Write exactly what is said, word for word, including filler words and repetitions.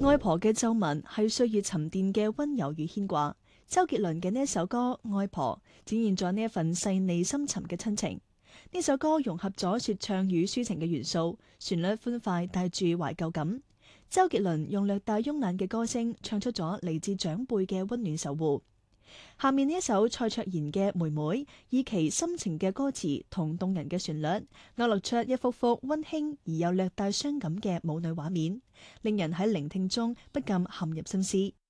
外婆嘅皺紋係歲月沉澱嘅溫柔與牽掛。周杰倫嘅呢一首歌《外婆》展現咗呢一份細膩深沉嘅親情。呢首歌融合咗說唱與抒情嘅元素，旋律歡快，帶住懷舊感。周杰倫用略帶慵懶嘅歌聲，唱出咗嚟自長輩嘅溫暖守護。下面呢一首蔡卓妍嘅《妹妹》，以其深情嘅歌詞同動人嘅旋律，勾勒出一幅幅溫馨而又略帶傷感嘅母女畫面，令人喺聆聽中不禁陷入心思。